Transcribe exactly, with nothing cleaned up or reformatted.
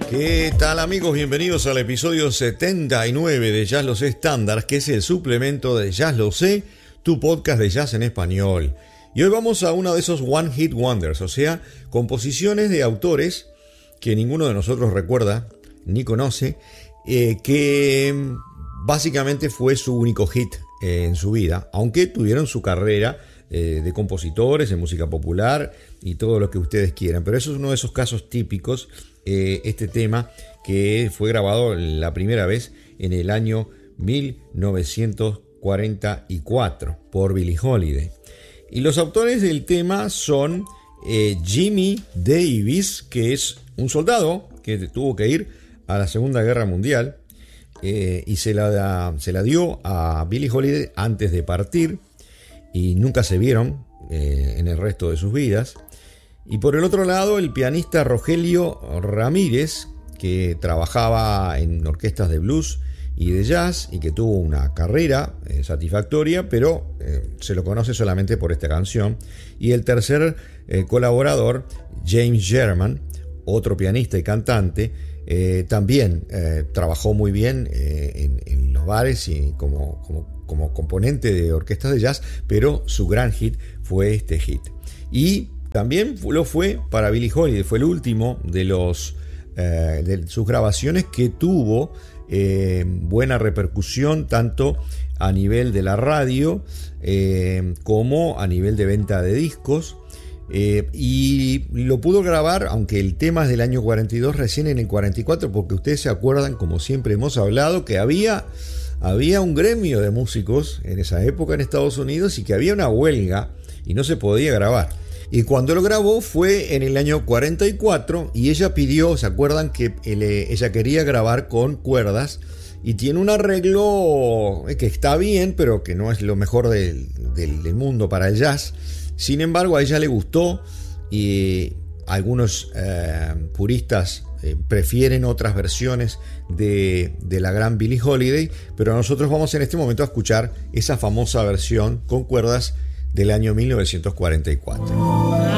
¿Qué tal, amigos? Bienvenidos al episodio setenta y nueve de Jazz Lo Sé Standards, que es el suplemento de Jazz Lo Sé, tu podcast de jazz en español. Y hoy vamos a uno de esos One Hit Wonders, o sea, composiciones de autores que ninguno de nosotros recuerda ni conoce, eh, que básicamente fue su único hit eh, en su vida, aunque tuvieron su carrera eh, de compositores en música popular y todo lo que ustedes quieran. Pero eso es uno de esos casos típicos. Eh, este tema que fue grabado la primera vez en el año mil novecientos cuarenta y cuatro por Billie Holiday. Y los autores del tema son eh, Jimmy Davis, que es un soldado que tuvo que ir a la Segunda Guerra Mundial eh, y se la, se la dio a Billie Holiday antes de partir y nunca se vieron eh, en el resto de sus vidas. Y por el otro lado, el pianista Rogelio Ramírez, que trabajaba en orquestas de blues y de jazz y que tuvo una carrera eh, satisfactoria, pero eh, se lo conoce solamente por esta canción. Y el tercer eh, colaborador, James Sherman, otro pianista y cantante, eh, también eh, trabajó muy bien eh, en, en los bares y como, como, como componente de orquestas de jazz, pero su gran hit fue este hit. Y también lo fue para Billie Holiday, fue el último de, los, eh, de sus grabaciones que tuvo eh, buena repercusión tanto a nivel de la radio eh, como a nivel de venta de discos. Eh, y lo pudo grabar, aunque el tema es del año cuarenta y dos, recién en el cuarenta y cuatro, porque ustedes se acuerdan, como siempre hemos hablado, que había, había un gremio de músicos en esa época en Estados Unidos y que había una huelga y no se podía grabar. Y cuando lo grabó fue en el año cuarenta y cuatro y ella pidió, ¿se acuerdan que ella quería grabar con cuerdas? Y tiene un arreglo que está bien, pero que no es lo mejor del, del, del mundo para el jazz. Sin embargo, a ella le gustó y algunos eh, puristas eh, prefieren otras versiones de, de la gran Billie Holiday, pero nosotros vamos en este momento a escuchar esa famosa versión con cuerdas del año mil novecientos cuarenta y cuatro.